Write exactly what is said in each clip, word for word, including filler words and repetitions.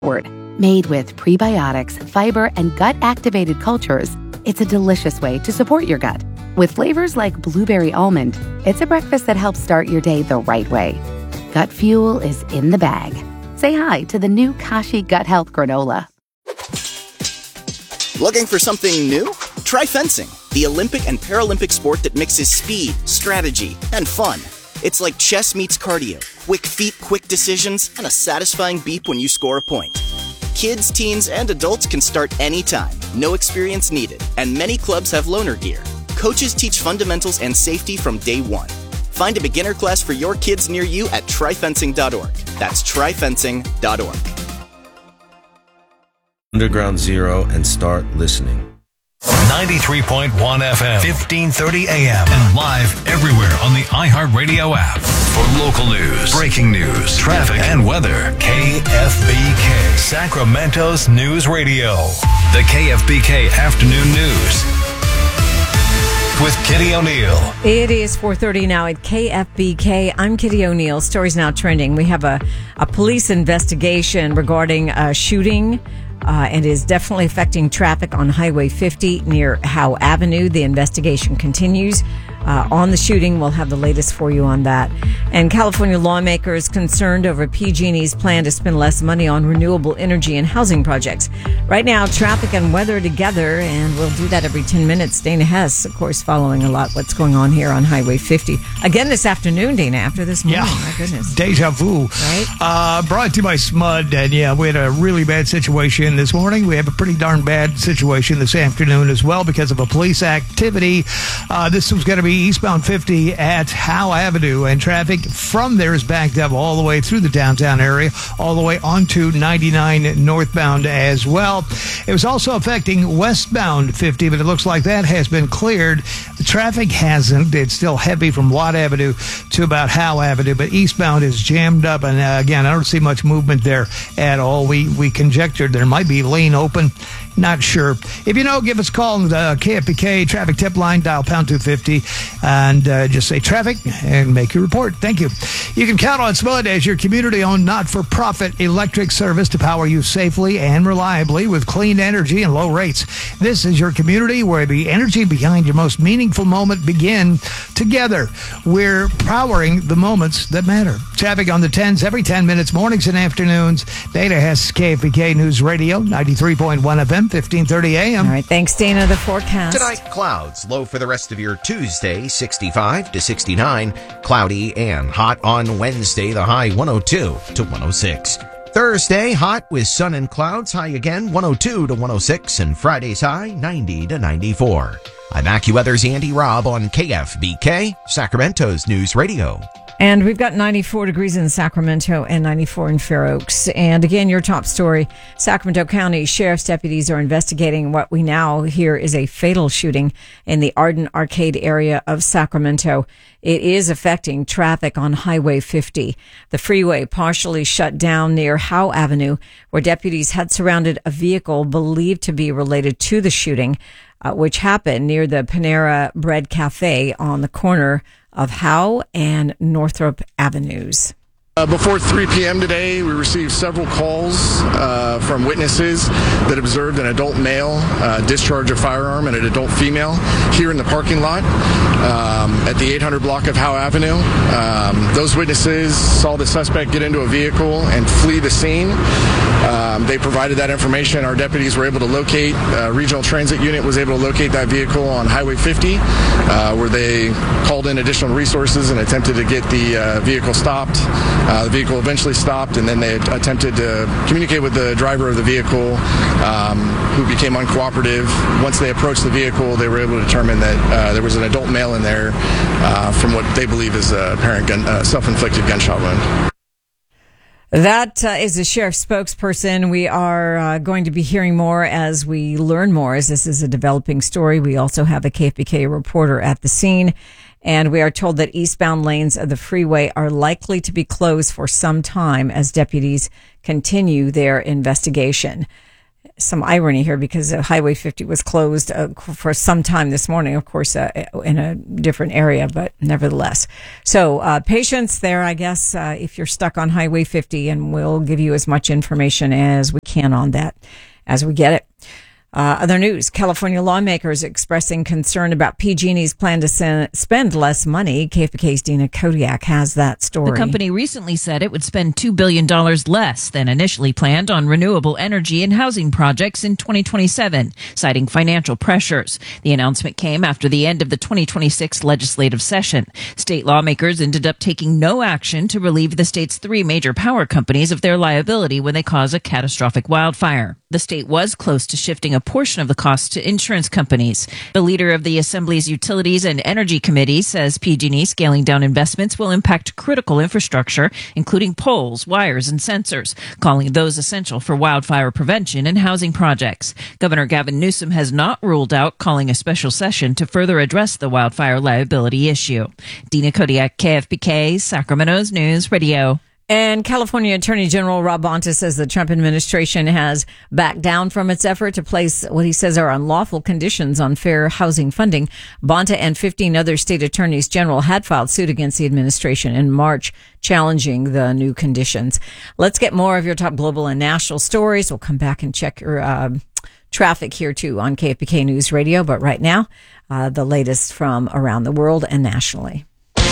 Made with prebiotics, fiber, and gut-activated cultures, it's a delicious way to support your gut. With flavors like blueberry almond, it's a breakfast that helps start your day the right way. Gut Fuel is in the bag. Say hi to the new Kashi Gut Health Granola. Looking for something new? Try fencing, the Olympic and Paralympic sport that mixes speed, strategy, and fun. It's like chess meets cardio, quick feet, quick decisions, and a satisfying beep when you score a point. Kids, teens, and adults can start anytime, no experience needed, and many clubs have loaner gear. Coaches teach fundamentals and safety from day one. Find a beginner class for your kids near you at try fencing dot org. That's try fencing dot org. Underground Zero and start listening. ninety-three point one F M, fifteen thirty A M, and live everywhere on the iHeartRadio app. For local news, breaking news, traffic, and weather, K F B K, Sacramento's News Radio. The K F B K Afternoon News with Kitty O'Neill. It is four thirty now at K F B K. I'm Kitty O'Neill. Stories now trending. We have a, a police investigation regarding a shooting Uh, and is definitely affecting traffic on Highway fifty near Howe Avenue. The investigation continues uh, on the shooting. We'll have the latest for you on that. And California lawmakers concerned over P G and E's plan to spend less money on renewable energy and housing projects. Right now, traffic and weather together, and we'll do that every ten minutes. Dana Hess, of course, following a lot what's going on here on Highway fifty. Again this afternoon, Dana, after this morning. Yeah. My goodness. Deja vu. Right? Uh, brought to you by S M U D. And yeah, we had a really bad situation this morning. We have a pretty darn bad situation this afternoon as well because of a police activity. Uh, this was going to be eastbound fifty at Howe Avenue, and traffic from there is backed up all the way through the downtown area, all the way onto ninety-nine northbound as well. It was also affecting westbound fifty, but it looks like that has been cleared. The traffic hasn't. It's still heavy from Watt Avenue to about Howe Avenue, but eastbound is jammed up. And uh, again, I don't see much movement there at all. We we conjectured there might be lane open. Not sure. If you know, give us a call on the K F B K traffic tip line, dial pound two fifty, and uh, just say traffic and make your report. Thank you. You can count on S M U D as your community-owned, not-for-profit electric service to power you safely and reliably with clean energy and low rates. This is your community where the energy behind your most meaningful moment begin. Together, we're powering the moments that matter. Traffic on the tens every ten minutes, mornings and afternoons. Data has K F B K News Radio, ninety-three point one F M, fifteen thirty A M. All right, thanks, Dana. The forecast. Tonight, clouds. Low for the rest of your Tuesday, sixty-five to sixty-nine. Cloudy and hot on Wednesday, the high one oh two to one oh six. Thursday, hot with sun and clouds, high again one oh two to one oh six. And Friday's high ninety to ninety-four. I'm AccuWeather's Andy Robb on K F B K, Sacramento's News Radio. And we've got ninety-four degrees in Sacramento and ninety-four in Fair Oaks. And again, your top story, Sacramento County Sheriff's deputies are investigating what we now hear is a fatal shooting in the Arden Arcade area of Sacramento. It is affecting traffic on Highway fifty. The freeway partially shut down near Howe Avenue, where deputies had surrounded a vehicle believed to be related to the shooting, uh, which happened near the Panera Bread Cafe on the corner of Howe and Northrop Avenues. Uh, before three p.m. today, we received several calls uh, from witnesses that observed an adult male uh, discharge a firearm and an adult female here in the parking lot um, at the eight hundred block of Howe Avenue. Um, those witnesses saw the suspect get into a vehicle and flee the scene. Um, they provided that information. Our deputies were able to locate, uh, Regional Transit Unit was able to locate that vehicle on Highway fifty, uh, where they called in additional resources and attempted to get the uh, vehicle stopped. Uh, the vehicle eventually stopped, and then they attempted to communicate with the driver of the vehicle, um, who became uncooperative. Once they approached the vehicle, they were able to determine that uh, there was an adult male in there uh, from what they believe is a apparent gun, uh, self-inflicted gunshot wound. That uh, is the sheriff's spokesperson. We are uh, going to be hearing more as we learn more, as this is a developing story. We also have a K F B K reporter at the scene. And we are told that eastbound lanes of the freeway are likely to be closed for some time as deputies continue their investigation. some irony here because uh, Highway fifty was closed uh, for some time this morning, of course, uh, in a different area, but nevertheless. So uh, patience there, I guess, uh, if you're stuck on Highway fifty, and we'll give you as much information as we can on that as we get it. Uh, other news, California lawmakers expressing concern about P G and E's plan to send, spend less money. K F B K's Dina Kodiak has that story. The company recently said it would spend two billion dollars less than initially planned on renewable energy and housing projects in twenty twenty-seven, citing financial pressures. The announcement came after the end of the twenty twenty-six legislative session. State lawmakers ended up taking no action to relieve the state's three major power companies of their liability when they cause a catastrophic wildfire. The state was close to shifting a portion of the costs to insurance companies. The leader of the Assembly's Utilities and Energy Committee says P G and E scaling down investments will impact critical infrastructure, including poles, wires, and sensors, calling those essential for wildfire prevention and housing projects. Governor Gavin Newsom has not ruled out calling a special session to further address the wildfire liability issue. Dina Kodiak, K F B K, Sacramento's News Radio. And California Attorney General Rob Bonta says the Trump administration has backed down from its effort to place what he says are unlawful conditions on fair housing funding. Bonta and fifteen other state attorneys general had filed suit against the administration in March, challenging the new conditions. Let's get more of your top global and national stories. We'll come back and check your uh, traffic here, too, on K F B K News Radio. But right now, uh, the latest from around the world and nationally.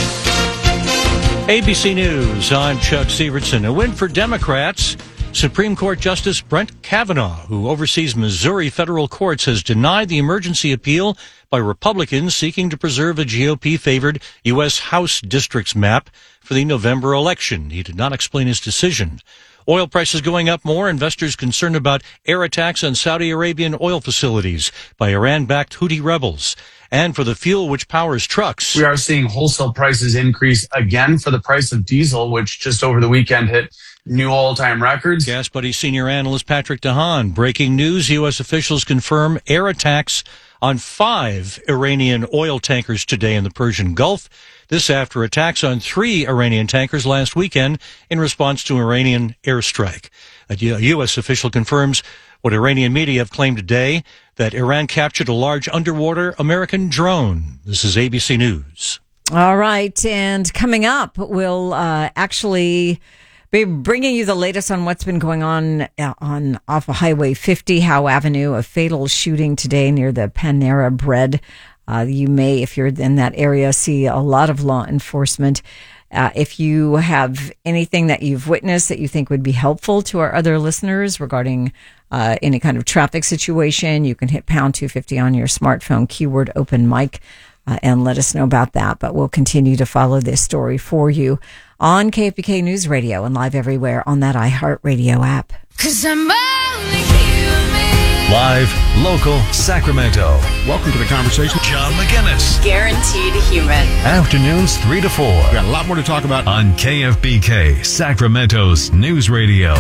A B C News, I'm Chuck Severson. A win for Democrats. Supreme Court Justice Brett Kavanaugh, who oversees Missouri federal courts, has denied the emergency appeal by Republicans seeking to preserve a G O P-favored U S House districts map for the November election. He did not explain his decision. Oil prices going up more, investors concerned about air attacks on Saudi Arabian oil facilities by Iran-backed Houthi rebels. And for the fuel which powers trucks. We are seeing wholesale prices increase again for the price of diesel, which just over the weekend hit new all-time records. Gas Buddy senior analyst Patrick DeHaan. Breaking news, U S officials confirm air attacks on five Iranian oil tankers today in the Persian Gulf. This after attacks on three Iranian tankers last weekend in response to Iranian airstrike. A U S official confirms what Iranian media have claimed today, that Iran captured a large underwater American drone. This is A B C News. All right. And coming up, we'll uh, actually be bringing you the latest on what's been going on uh, on off of Highway fifty, Howe Avenue, a fatal shooting today near the Panera Bread. Uh, you may, if you're in that area, see a lot of law enforcement. Uh, if you have anything that you've witnessed that you think would be helpful to our other listeners regarding uh, any kind of traffic situation, you can hit pound two fifty on your smartphone, keyword open mic, uh, and let us know about that. But we'll continue to follow this story for you on K F B K News Radio and live everywhere on that iHeartRadio app. 'Cause I'm only human. Live, local, Sacramento. Welcome to the conversation. John McGinnis. Guaranteed human. Afternoons three to four. We got a lot more to talk about on K F B K, Sacramento's News Radio.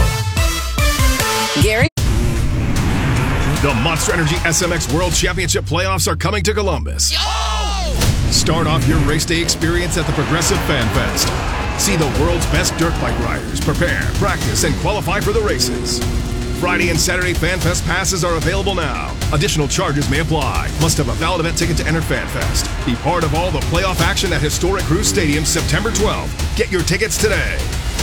Gary. The Monster Energy S M X World Championship playoffs are coming to Columbus. Yo! Start off your race day experience at the Progressive Fan Fest. See the world's best dirt bike riders prepare, practice, and qualify for the races. Friday and Saturday Fan Fest passes are available now. Additional charges may apply. Must have a valid event ticket to enter Fan Fest. Be part of all the playoff action at historic Cruz Stadium September twelfth. Get your tickets today.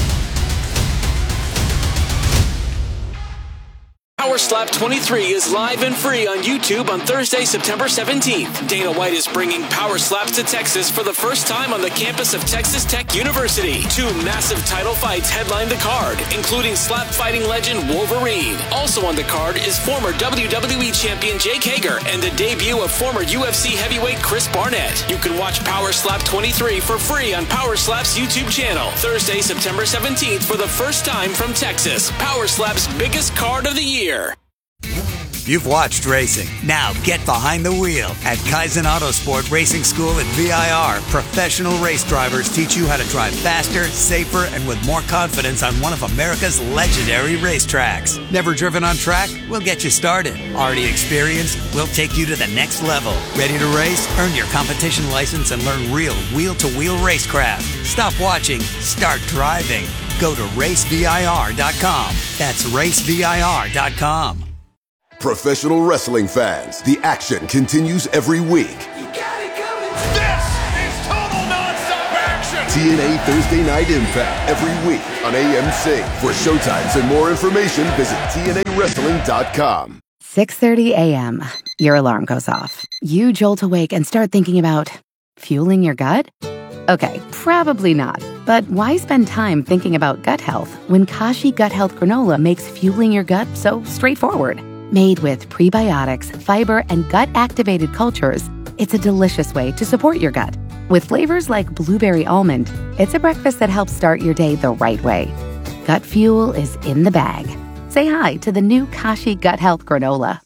Power Slap twenty-three is live and free on YouTube on Thursday, September seventeenth. Dana White is bringing Power Slaps to Texas for the first time on the campus of Texas Tech University. Two massive title fights headline the card, including slap fighting legend Wolverine. Also on the card is former W W E champion Jake Hager and the debut of former U F C heavyweight Chris Barnett. You can watch Power Slap twenty-three for free on Power Slap's YouTube channel. Thursday, September seventeenth for the first time from Texas. Power Slap's biggest card of the year. You've watched racing. Now get behind the wheel. At Kaizen Autosport Racing School at V I R, professional race drivers teach you how to drive faster, safer, and with more confidence on one of America's legendary racetracks. Never driven on track? We'll get you started. Already experienced? We'll take you to the next level. Ready to race? Earn your competition license and learn real wheel-to-wheel racecraft. Stop watching. Start driving. Go to race V I R dot com. That's race V I R dot com. professional wrestling fans, the action continues every week. This is total nonstop action! T N A Thursday Night Impact every week on A M C. For showtimes and more information, visit T N A wrestling dot com. six thirty a.m. Your alarm goes off. You jolt awake and start thinking about fueling your gut? Okay, probably not. But why spend time thinking about gut health when Kashi Gut Health Granola makes fueling your gut so straightforward? Made with prebiotics, fiber, and gut-activated cultures, it's a delicious way to support your gut. With flavors like blueberry almond, it's a breakfast that helps start your day the right way. Gut fuel is in the bag. Say hi to the new Kashi Gut Health Granola.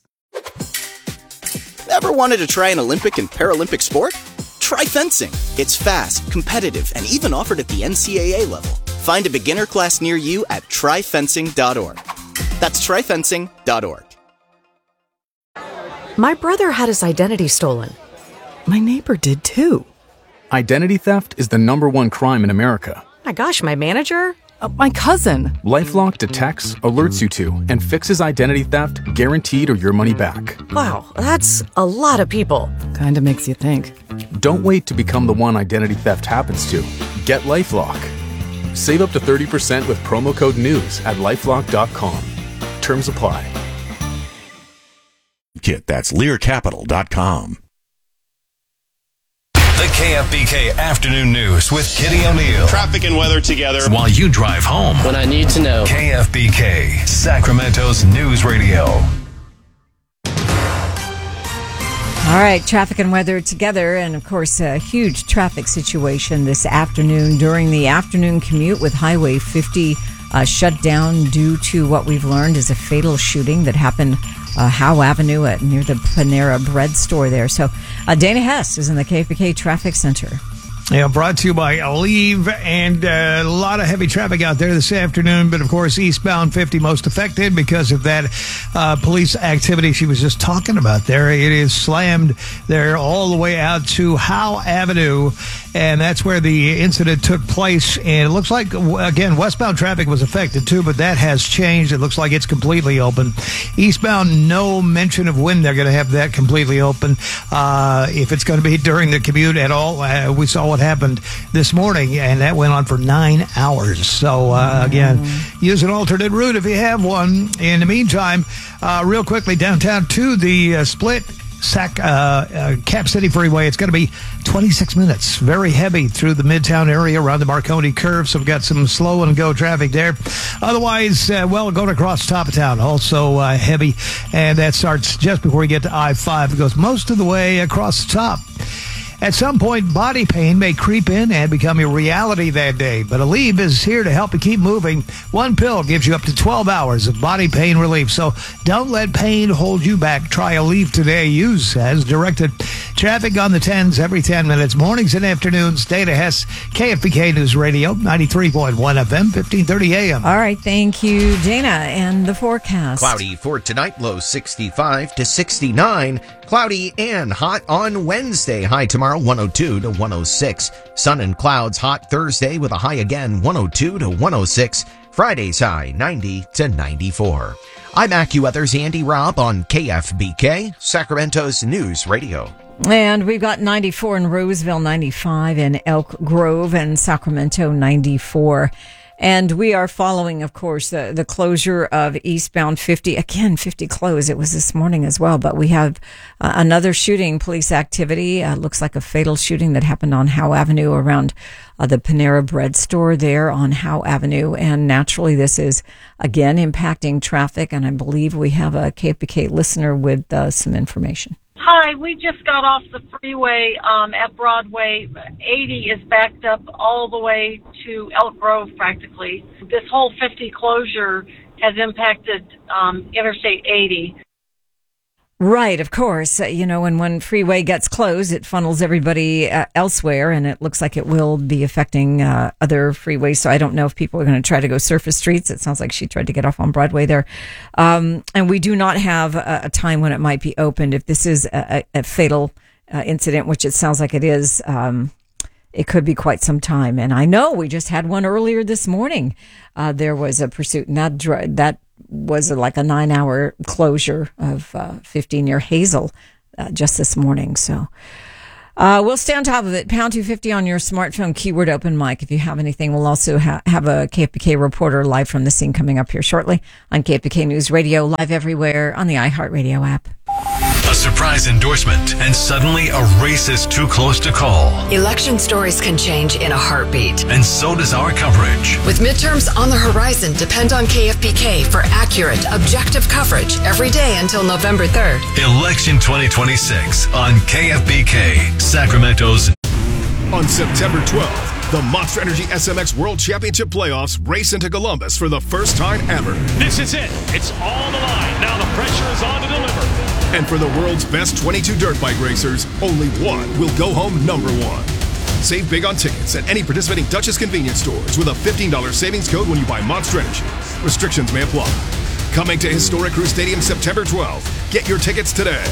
Ever wanted to try an Olympic and Paralympic sport? Try fencing. It's fast, competitive, and even offered at the N C double A level. Find a beginner class near you at try fencing dot org. That's try fencing dot org. My brother had his identity stolen. My neighbor did too. Identity theft is the number one crime in America. My gosh, my manager? Uh, my cousin. LifeLock detects, alerts you to, and fixes identity theft guaranteed or your money back. Wow, that's a lot of people. Kinda makes you think. Don't wait to become the one identity theft happens to. Get LifeLock. Save up to thirty percent with promo code NEWS at lifelock dot com. Terms apply. Kit, that's lear capital dot com. The K F B K Afternoon News with Kitty O'Neill. Traffic and weather together. While you drive home. When I need to know. K F B K, Sacramento's news radio. All right, traffic and weather together, and of course, a huge traffic situation this afternoon during the afternoon commute with Highway fifty uh, shut down due to what we've learned is a fatal shooting that happened uh, Howe Avenue at, near the Panera Bread store there. So uh, Dana Hess is in the K F B K Traffic Center. Yeah, brought to you by Aleve, and uh, a lot of heavy traffic out there this afternoon. But, of course, eastbound fifty most affected because of that uh, police activity she was just talking about there. It is slammed there all the way out to Howe Avenue, and that's where the incident took place. And it looks like, again, westbound traffic was affected, too, but that has changed. It looks like it's completely open. Eastbound, no mention of when they're going to have that completely open. Uh, if it's going to be during the commute at all, uh, we saw what happened this morning, and that went on for nine hours. So, uh, again, use an alternate route if you have one. In the meantime, uh, real quickly, downtown to the uh, split Sac, uh, uh, Cap City Freeway. It's going to be twenty-six minutes. Very heavy through the Midtown area around the Marconi curve. So we've got some slow and go traffic there. Otherwise, uh, well, going across the top of town, also uh, heavy. And that starts just before you get to I five. It goes most of the way across the top. At some point, body pain may creep in and become a reality that day. But Aleve is here to help you keep moving. One pill gives you up to twelve hours of body pain relief. So don't let pain hold you back. Try Aleve today. Use as directed. Traffic on the tens every ten minutes. Mornings and afternoons. Dana Hess, K F B K News Radio, ninety-three point one F M, fifteen thirty A M. All right. Thank you, Dana. And the forecast. Cloudy for tonight, low sixty-five to sixty-nine. Cloudy and hot on Wednesday. High tomorrow, one oh two to one oh six. Sun and clouds hot Thursday with a high again, one oh two to one oh six. Friday's high, ninety to ninety-four. I'm AccuWeather's Andy Robb on K F B K, Sacramento's News Radio. And we've got ninety-four in Roseville, ninety-five in Elk Grove, and Sacramento, ninety-four. And we are following, of course, the, the closure of eastbound fifty. Again, fifty closed. It was this morning as well. But we have uh, another shooting, police activity. Uh, looks like a fatal shooting that happened on Howe Avenue around uh, the Panera Bread store there on Howe Avenue. And naturally, this is, again, impacting traffic. And I believe we have a K F B K listener with uh, some information. Hi, we just got off the freeway um, at Broadway. eighty is backed up all the way to Elk Grove practically. This whole fifty closure has impacted um, Interstate eighty. Right, of course. Uh, you know, and when freeway gets closed, it funnels everybody uh, elsewhere, and it looks like it will be affecting uh, other freeways. So I don't know if people are going to try to go surface streets. It sounds like she tried to get off on Broadway there. Um, and we do not have a, a time when it might be opened. If this is a, a fatal uh, incident, which it sounds like it is, um, it could be quite some time. And I know we just had one earlier this morning. Uh, there was a pursuit, and that, dr- that was like a nine-hour closure of uh, fifteen near Hazel uh, just this morning. So uh, we'll stay on top of it. Pound two fifty on your smartphone, keyword open mic. If you have anything, we'll also ha- have a K F B K reporter live from the scene coming up here shortly on K F B K News Radio, live everywhere on the iHeartRadio app. A surprise endorsement, and suddenly a race is too close to call. Election stories can change in a heartbeat. And so does our coverage. With midterms on the horizon, depend on K F B K for accurate, objective coverage every day until November third. Election twenty twenty-six on K F B K, Sacramento's. On September twelfth, the Monster Energy S M X World Championship Playoffs race into Columbus for the first time ever. This is it. It's all the line. Now the pressure is on to deliver. And for the world's best twenty-two dirt bike racers, only one will go home number one. Save big on tickets at any participating Dutchess convenience stores with a fifteen dollars savings code when you buy Monster Energy. Restrictions may apply. Coming to Historic Crew Stadium September twelfth. Get your tickets today.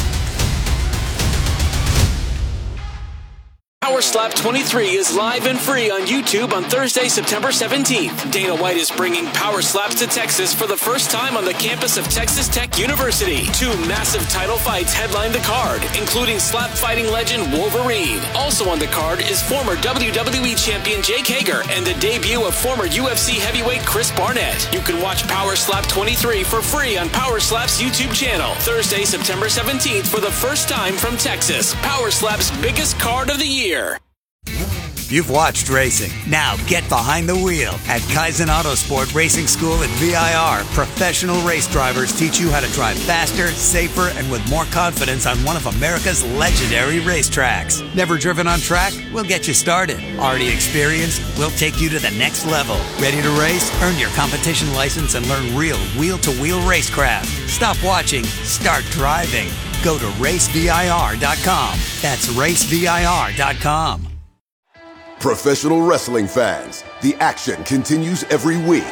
Power Slap twenty-three is live and free on YouTube on Thursday, September seventeenth. Dana White is bringing Power Slaps to Texas for the first time on the campus of Texas Tech University. Two massive title fights headline the card, including slap fighting legend Wolverine. Also on the card is former W W E champion Jake Hager and the debut of former U F C heavyweight Chris Barnett. You can watch Power Slap twenty-three for free on Power Slap's YouTube channel. Thursday, September seventeenth for the first time from Texas. Power Slap's biggest card of the year. You've watched racing. Now get behind the wheel at Kaizen Autosport Racing School at V I R. Professional race drivers teach you how to drive faster, safer, and with more confidence on one of America's legendary racetracks. Never driven on track? We'll get you started. Already experienced? We'll take you to the next level. Ready to race? Earn your competition license and learn real wheel-to-wheel racecraft. Stop watching. Start driving. Go to race V I R dot com. That's race V I R dot com. Professional wrestling fans, the action continues every week.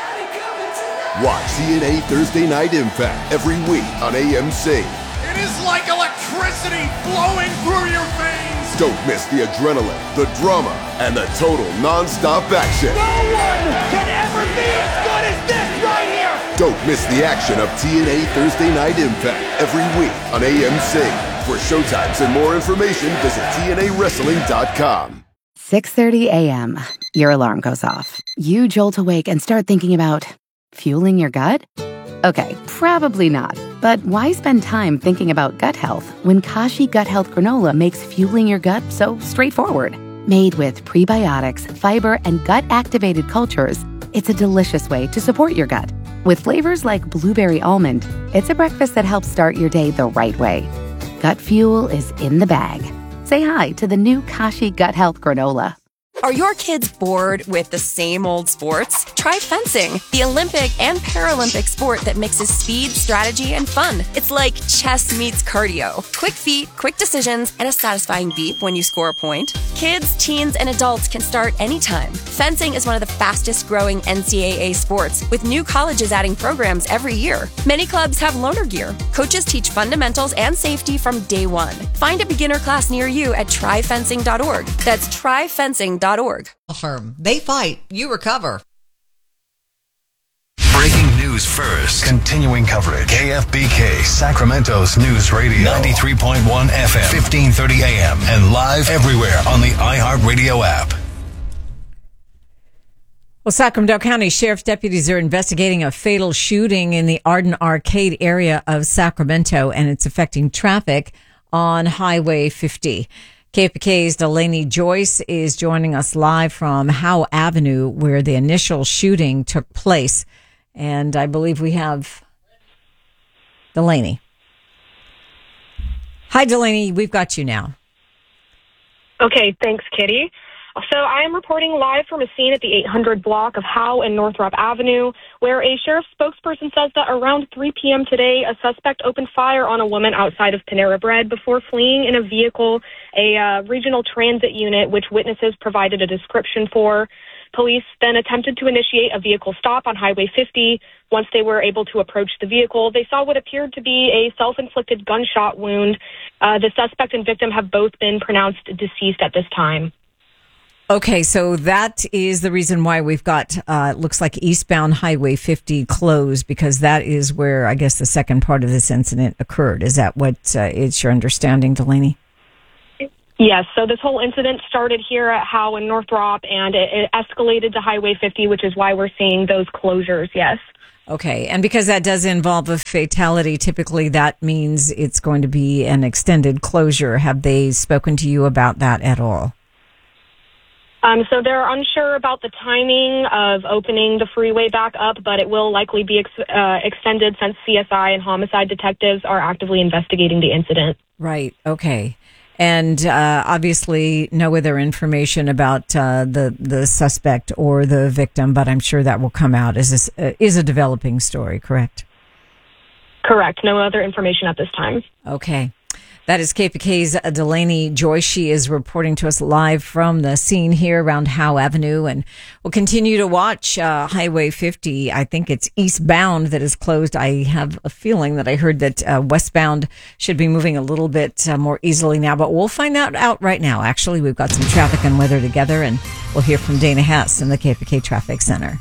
Watch T N A Thursday Night Impact every week on A M C. It is like electricity flowing through your veins. Don't miss the adrenaline, the drama, and the total non-stop action. No one can ever be as good as this right here. Don't miss the action of T N A Thursday Night Impact every week on A M C. For showtimes and more information, visit T N A wrestling dot com. six thirty a.m. Your alarm goes off. You jolt awake and start thinking about fueling your gut? Okay, probably not. But why spend time thinking about gut health when Kashi Gut Health Granola makes fueling your gut so straightforward? Made with prebiotics, fiber, and gut-activated cultures, it's a delicious way to support your gut. With flavors like blueberry almond, it's a breakfast that helps start your day the right way. Gut fuel is in the bag. Say hi to the new Kashi Gut Health Granola. Are your kids bored with the same old sports? Try fencing, the Olympic and Paralympic sport that mixes speed, strategy, and fun. It's like chess meets cardio. Quick feet, quick decisions, and a satisfying beep when you score a point. Kids, teens, and adults can start anytime. Fencing is one of the fastest growing N C double A sports, with new colleges adding programs every year. Many clubs have loaner gear. Coaches teach fundamentals and safety from day one. Find a beginner class near you at try fencing dot org. That's try fencing dot org. Firm. They fight, you recover. Breaking news first. Continuing coverage. K F B K, Sacramento's News Radio. ninety-three point one F M, fifteen thirty A M, and live everywhere on the iHeartRadio app. Well, Sacramento County Sheriff's deputies are investigating a fatal shooting in the Arden Arcade area of Sacramento, and it's affecting traffic on Highway fifty. K F B K's Delaney Joyce is joining us live from Howe Avenue, where the initial shooting took place. And I believe we have Delaney. Hi, Delaney. We've got you now. Okay, thanks, Kitty. So I am reporting live from a scene at the eight hundred block of Howe and Northrop Avenue, where a sheriff's spokesperson says that around three p.m. today, a suspect opened fire on a woman outside of Panera Bread before fleeing in a vehicle, a uh, regional transit unit, which witnesses provided a description for. Police then attempted to initiate a vehicle stop on Highway fifty. Once they were able to approach the vehicle, they saw what appeared to be a self-inflicted gunshot wound. Uh, the suspect and victim have both been pronounced deceased at this time. Okay, so that is the reason why we've got, uh, looks like eastbound Highway fifty closed, because that is where, I guess, the second part of this incident occurred. Is that what uh, is your understanding, Delaney? Yes, so this whole incident started here at Howe and Northrop, and it, it escalated to Highway fifty, which is why we're seeing those closures, yes. Okay, and because that does involve a fatality, typically that means it's going to be an extended closure. Have they spoken to you about that at all? Um, so they're unsure about the timing of opening the freeway back up, but it will likely be ex- uh, extended since C S I and homicide detectives are actively investigating the incident. Right, okay. And uh, obviously no other information about uh, the, the suspect or the victim, but I'm sure that will come out as this uh, is a developing story, correct? Correct. No other information at this time. Okay. That is K P K's Delaney Joyce. She is reporting to us live from the scene here around Howe Avenue, and we'll continue to watch uh, Highway fifty. I think it's eastbound that is closed. I have a feeling that I heard that uh, westbound should be moving a little bit uh, more easily now, but we'll find that out right now. Actually, we've got some traffic and weather together, and we'll hear from Dana Hess in the K P K Traffic Center.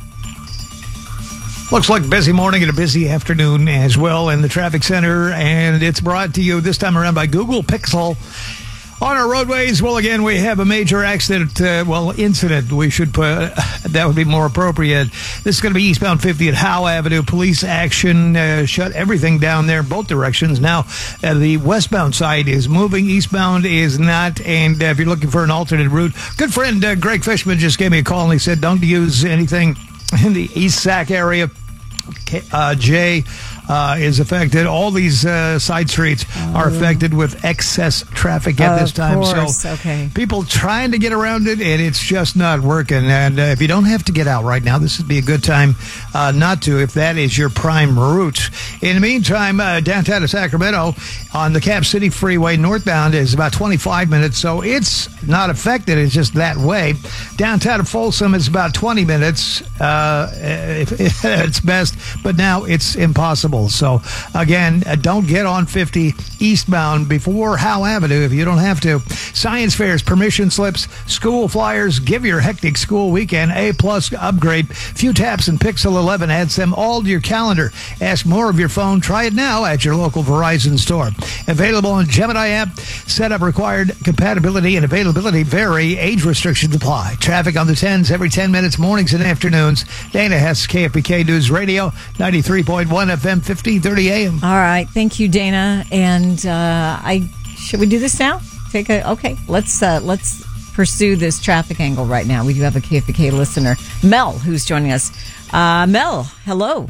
Looks like a busy morning and a busy afternoon as well in the traffic center, and it's brought to you this time around by Google Pixel. On our roadways, well, again, we have a major accident, uh, well, incident, we should put, uh, that would be more appropriate. This is going to be eastbound fifty at Howe Avenue. Police action, uh, shut everything down there, both directions. Now, uh, the westbound side is moving, eastbound is not, and uh, if you're looking for an alternate route, good friend uh, Greg Fishman just gave me a call, and he said, don't use anything in the East Sac area. Uh, Jay uh, is affected. All these uh, side streets oh. are affected with excess traffic at oh, this time. Course. So okay. people trying to get around it, and it's just not working. And uh, if you don't have to get out right now, this would be a good time uh, not to, if that is your prime route. In the meantime, uh, downtown to Sacramento on the Cap City Freeway northbound is about twenty-five minutes, so it's not affected. It's just that way. Downtown to Folsom is about twenty minutes. Uh, if, if it's best. But now it's impossible. So, again, don't get on fifty eastbound before Howe Avenue if you don't have to. Science fairs, permission slips, school flyers. Give your hectic school weekend A-plus upgrade. Few taps and Pixel eleven adds them all to your calendar. Ask more of your phone. Try it now at your local Verizon store. Available on Gemini app. Setup required. Compatibility and availability vary. Age restrictions apply. Traffic on the tens every ten minutes, mornings and afternoons. Dana Hess, K F B K News Radio. ninety-three point one F M, fifteen thirty A M. All right. Thank you, Dana. And uh, I should we do this now? Take a okay. Let's uh, let's pursue this traffic angle right now. We do have a K F B K listener, Mel, who's joining us. Uh, Mel, hello.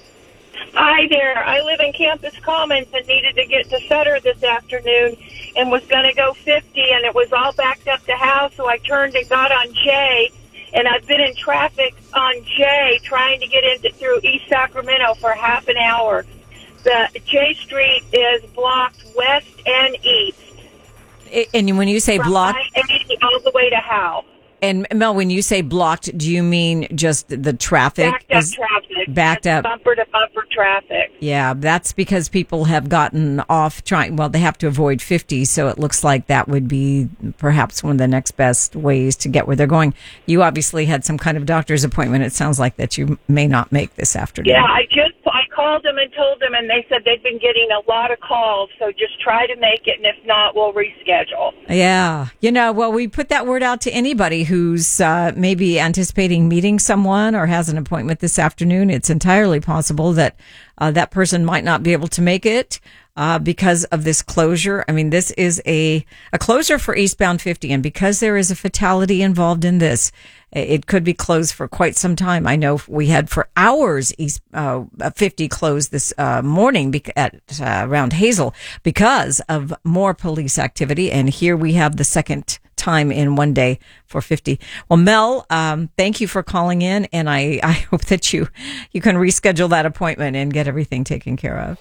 Hi there. I live in Campus Commons and needed to get to Sutter this afternoon and was going to go fifty, and it was all backed up to Howe, so I turned and got on J. And I've been in traffic on J trying to get into through East Sacramento for half an hour. The J Street is blocked west and east. And when you say from blocked, I eighty all the way to Howe. And Mel, when you say blocked, do you mean just the traffic? Backed up is traffic. Backed up. Bumper to bumper traffic. Yeah, that's because people have gotten off trying, well, they have to avoid fifty, so it looks like that would be perhaps one of the next best ways to get where they're going. You obviously had some kind of doctor's appointment. It sounds like that you may not make this afternoon. Yeah, I just, I called them and told them, and they said they've been getting a lot of calls, so just try to make it, and if not, we'll reschedule. Yeah. You know, well, we put that word out to anybody who's uh, maybe anticipating meeting someone or has an appointment this afternoon. It's entirely possible that uh, that person might not be able to make it uh, because of this closure. I mean, this is a, a closure for eastbound fifty, and because there is a fatality involved in this, it could be closed for quite some time. I know we had for hours East uh, fifty closed this uh, morning bec- at uh, around Hazel because of more police activity, and here we have the second time in one day for fifty. Well, Mel, um, thank you for calling in, and I, I hope that you you can reschedule that appointment and get everything taken care of.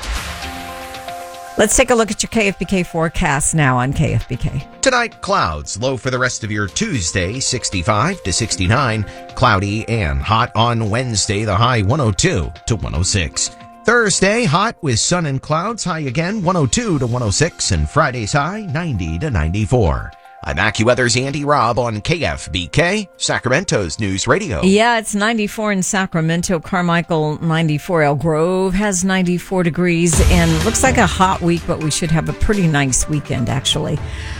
Let's take a look at your K F B K forecast now on K F B K. Tonight, clouds. Low for the rest of your Tuesday, sixty-five to sixty-nine. Cloudy and hot on Wednesday, the high one oh two to one oh six. Thursday, hot with sun and clouds, high again one oh two to one oh six. And Friday's high ninety to ninety-four. I'm AccuWeather's Andy Robb on K F B K, Sacramento's News Radio. Yeah, it's ninety-four in Sacramento. Carmichael, ninety-four. El Grove has ninety-four degrees. And looks like a hot week, but we should have a pretty nice weekend, actually.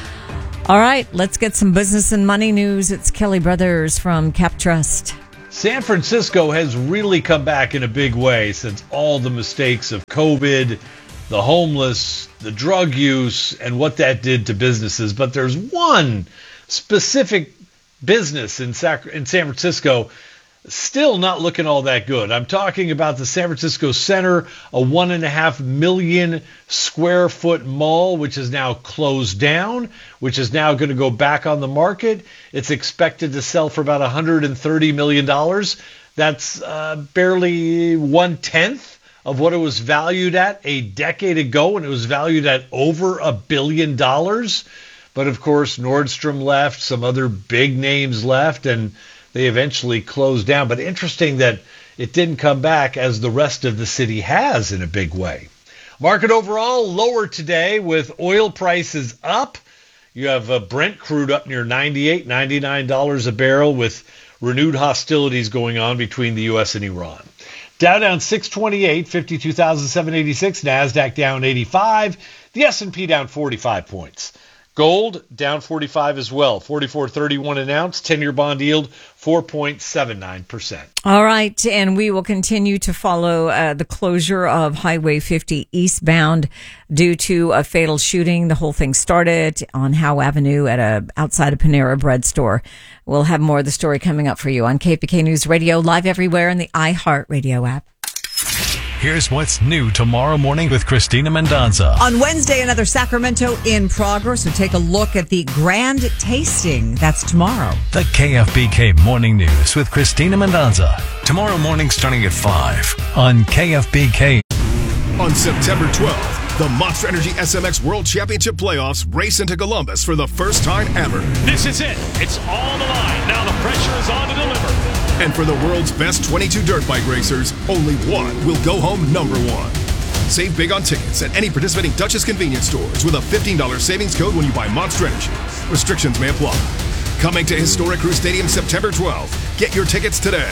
All right, let's get some business and money news. It's Kelly Brothers from Cap Trust. San Francisco has really come back in a big way since all the mistakes of COVID, the homeless, the drug use, and what that did to businesses. But there's one specific business in Sac- in San Francisco still not looking all that good. I'm talking about the San Francisco Center, a one and a half million square foot mall, which is now closed down, which is now going to go back on the market. It's expected to sell for about one hundred thirty million dollars. That's uh, barely one tenth of what it was valued at a decade ago, when it was valued at over a billion dollars. But of course, Nordstrom left, some other big names left, and they eventually closed down. But interesting that it didn't come back as the rest of the city has in a big way. Market overall lower today with oil prices up. You have uh, Brent crude up near ninety-eight, ninety-nine dollars a barrel with renewed hostilities going on between the U S and Iran. Dow down six twenty-eight, fifty-two thousand seven hundred eighty-six. NASDAQ down eighty-five. The S and P down forty-five points. Gold down forty-five as well, forty-four thirty-one an ounce, ten-year bond yield four point seven nine percent. All right, and we will continue to follow uh, the closure of Highway fifty eastbound due to a fatal shooting. The whole thing started on Howe Avenue at a outside a Panera Bread store. We'll have more of the story coming up for you on K F B K News Radio, live everywhere in the iHeartRadio app. Here's what's new tomorrow morning with Christina Mendonza. On Wednesday, another Sacramento in progress. So take a look at the grand tasting. That's tomorrow. The K F B K Morning News with Christina Mendonza. Tomorrow morning starting at five on K F B K. On September twelfth, the Monster Energy S M X World Championship Playoffs race into Columbus for the first time ever. This is it. It's on the line. Now the pressure is on to deliver. And for the world's best twenty-two dirt bike racers, only one will go home number one. Save big on tickets at any participating Duchess convenience stores with a fifteen dollars savings code when you buy Monster Energy. Restrictions may apply. Coming to Historic Crew Stadium September twelfth. Get your tickets today.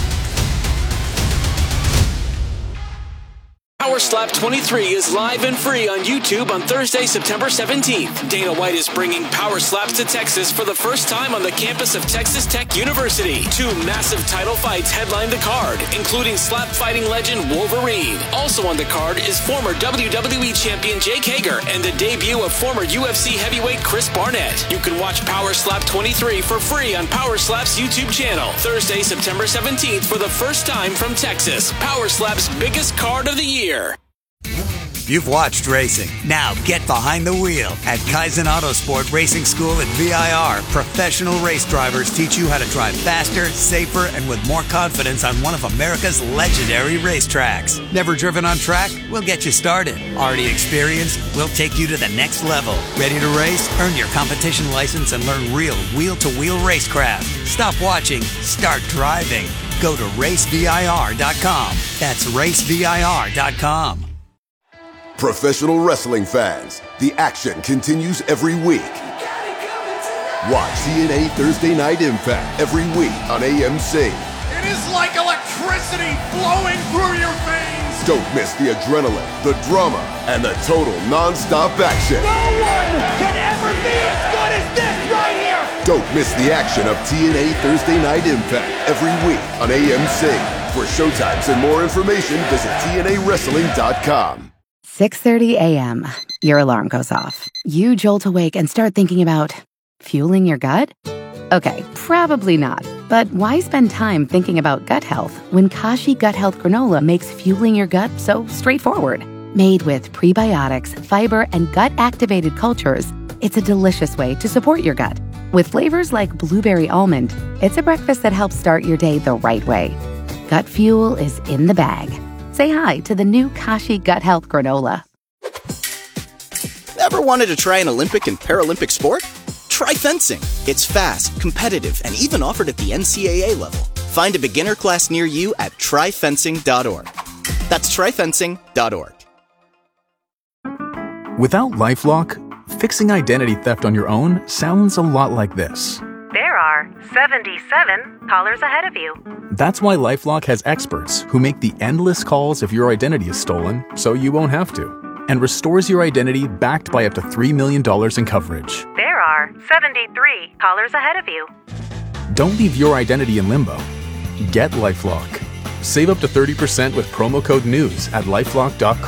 Power Slap twenty-three is live and free on YouTube on Thursday, September seventeenth. Dana White is bringing Power Slaps to Texas for the first time on the campus of Texas Tech University. Two massive title fights headline the card, including slap fighting legend Wolverine. Also on the card is former W W E champion Jake Hager and the debut of former U F C heavyweight Chris Barnett. You can watch Power Slap twenty-three for free on Power Slap's YouTube channel. Thursday, September seventeenth for the first time from Texas. Power Slap's biggest card of the year. You've watched racing. Now get behind the wheel. At Kaizen Autosport Racing School at V I R, professional race drivers teach you how to drive faster, safer, and with more confidence on one of America's legendary racetracks. Never driven on track? We'll get you started. Already experienced? We'll take you to the next level. Ready to race? Earn your competition license and learn real wheel-to-wheel racecraft. Stop watching. Start driving. Go to race V I R dot com. That's race V I R dot com. Professional wrestling fans, the action continues every week. Watch T N A Thursday Night Impact every week on A M C. It is like electricity flowing through your veins. Don't miss the adrenaline, the drama, and the total non-stop action. No one can ever be as good as this right here. Don't miss the action of T N A Thursday Night Impact every week on A M C. For showtimes and more information, visit T N A wrestling dot com. six thirty a.m. Your alarm goes off. You jolt awake and start thinking about fueling your gut? Okay, probably not. But why spend time thinking about gut health when Kashi Gut Health Granola makes fueling your gut so straightforward? Made with prebiotics, fiber, and gut-activated cultures, it's a delicious way to support your gut. With flavors like blueberry almond, it's a breakfast that helps start your day the right way. Gut fuel is in the bag. Say hi to the new Kashi Gut Health Granola. Ever wanted to try an Olympic and Paralympic sport? Try fencing. It's fast, competitive, and even offered at the N C A A level. Find a beginner class near you at try fencing dot org. That's try fencing dot org. Without LifeLock, Fixing identity theft on your own sounds a lot like this. There are seventy-seven callers ahead of you. That's why LifeLock has experts who make the endless calls if your identity is stolen, so you won't have to, and restores your identity backed by up to three million dollars in coverage. There are seventy-three callers ahead of you. Don't leave your identity in limbo. Get LifeLock. Save up to thirty percent with promo code NEWS at lifelock dot com.